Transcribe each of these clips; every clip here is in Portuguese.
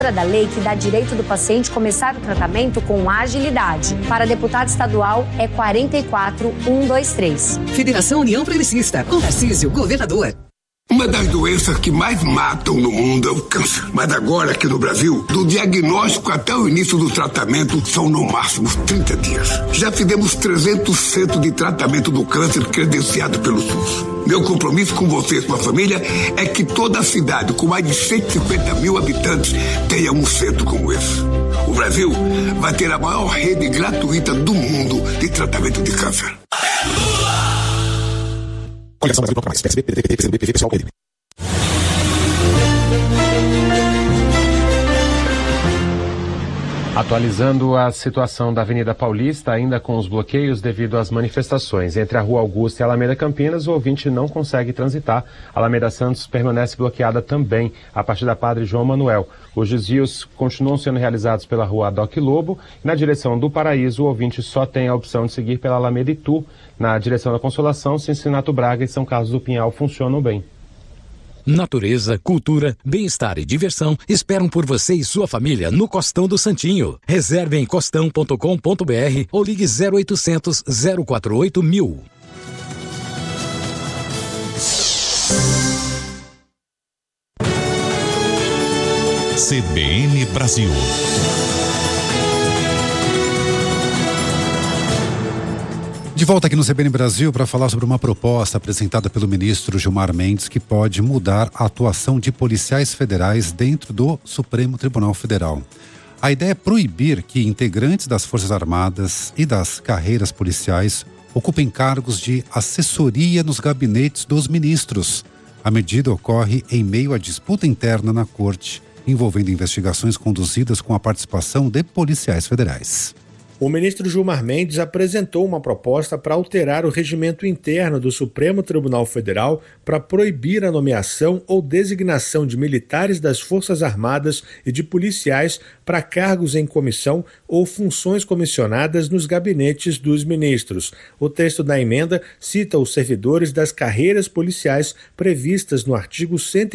da lei que dá direito do paciente começar o tratamento com agilidade. Para deputado estadual é 44123. Federação União Progressista, com Tarcísio, governador. Uma das doenças que mais matam no mundo é o câncer. Mas agora, aqui no Brasil, do diagnóstico até o início do tratamento, são no máximo 30 dias. Já fizemos 300 centros de tratamento do câncer credenciado pelo SUS. Meu compromisso com você e sua família é que toda a cidade, com mais de 150 mil habitantes, tenha um centro como esse. O Brasil vai ter a maior rede gratuita do mundo de tratamento de câncer. Coligação Brasil mais. PSB, PDT, PCdoB, PV, PSOL, PDB. Atualizando a situação da Avenida Paulista, ainda com os bloqueios devido às manifestações entre a Rua Augusta e a Alameda Campinas, o ouvinte não consegue transitar. A Alameda Santos permanece bloqueada também, a partir da Padre João Manuel. Os desvios continuam sendo realizados pela Rua Adoc Lobo. E na direção do Paraíso, o ouvinte só tem a opção de seguir pela Alameda Itu. Na direção da Consolação, Cincinato Braga e São Carlos do Pinhal funcionam bem. Natureza, cultura, bem-estar e diversão esperam por você e sua família no Costão do Santinho. Reserve em costão.com.br ou ligue 0800 048 1000. CBN Brasil. De volta aqui no CBN Brasil para falar sobre uma proposta apresentada pelo ministro Gilmar Mendes que pode mudar a atuação de policiais federais dentro do Supremo Tribunal Federal. A ideia é proibir que integrantes das Forças Armadas e das carreiras policiais ocupem cargos de assessoria nos gabinetes dos ministros. A medida ocorre em meio à disputa interna na Corte, envolvendo investigações conduzidas com a participação de policiais federais. O ministro Gilmar Mendes apresentou uma proposta para alterar o regimento interno do Supremo Tribunal Federal para proibir a nomeação ou designação de militares das Forças Armadas e de policiais para cargos em comissão ou funções comissionadas nos gabinetes dos ministros. O texto da emenda cita os servidores das carreiras policiais previstas no artigo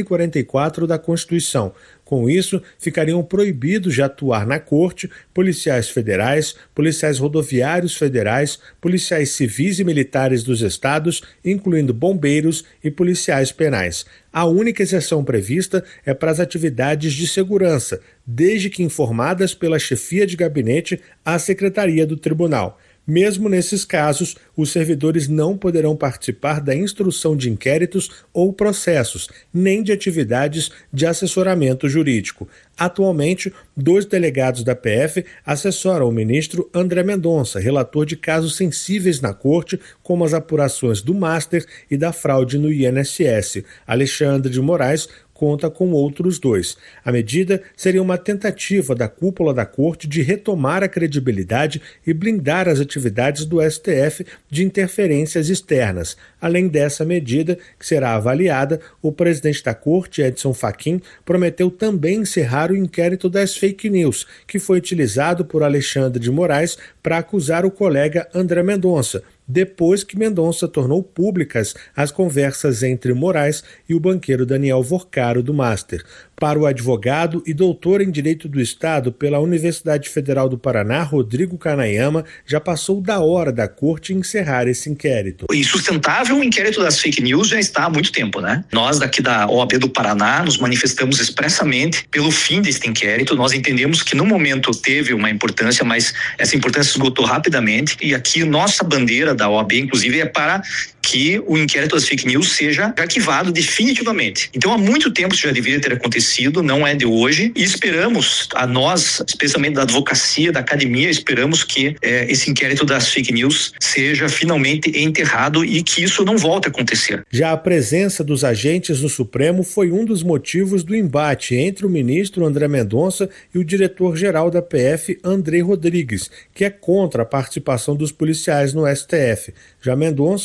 144 da Constituição. Com isso, ficariam proibidos de atuar na Corte policiais federais, policiais rodoviários federais, policiais civis e militares dos estados, incluindo bombeiros e policiais penais. A única exceção prevista é para as atividades de segurança, desde que informadas pela chefia de gabinete à Secretaria do Tribunal. Mesmo nesses casos, os servidores não poderão participar da instrução de inquéritos ou processos, nem de atividades de assessoramento jurídico. Atualmente, 2 delegados da PF assessoram o ministro André Mendonça, relator de casos sensíveis na Corte, como as apurações do Master e da fraude no INSS. Alexandre de Moraes conta com outros 2. A medida seria uma tentativa da cúpula da Corte de retomar a credibilidade e blindar as atividades do STF de interferências externas. Além dessa medida, que será avaliada, o presidente da Corte, Edson Fachin, prometeu também encerrar o inquérito das fake news, que foi utilizado por Alexandre de Moraes para acusar o colega André Mendonça, depois que Mendonça tornou públicas as conversas entre Moraes e o banqueiro Daniel Vorcaro do Master. Para o advogado e doutor em Direito do Estado pela Universidade Federal do Paraná, Rodrigo Kanayama, já passou da hora da Corte encerrar esse inquérito. Insustentável o inquérito das fake news já está há muito tempo, né? Nós daqui da OAB do Paraná nos manifestamos expressamente pelo fim deste inquérito. Nós entendemos que no momento teve uma importância, mas essa importância esgotou rapidamente e aqui nossa bandeira da OAB, inclusive, é para que o inquérito das fake news seja arquivado definitivamente. Então, há muito tempo isso já deveria ter acontecido, não é de hoje, e esperamos, a nós, especialmente da advocacia, da academia, esperamos que esse inquérito das fake news seja finalmente enterrado e que isso não volte a acontecer. Já a presença dos agentes no Supremo foi um dos motivos do embate entre o ministro André Mendonça e o diretor-geral da PF, André Rodrigues, que é contra a participação dos policiais no STF. Já Mendonça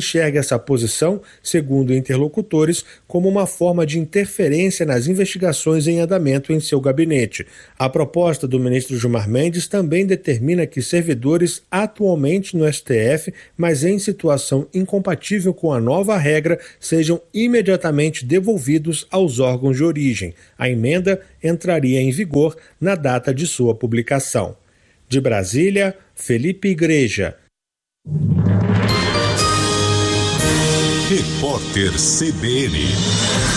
enxerga essa posição, segundo interlocutores, como uma forma de interferência nas investigações em andamento em seu gabinete. A proposta do ministro Gilmar Mendes também determina que servidores atualmente no STF, mas em situação incompatível com a nova regra, sejam imediatamente devolvidos aos órgãos de origem. A emenda entraria em vigor na data de sua publicação. De Brasília, Felipe Igreja. Repórter CBN.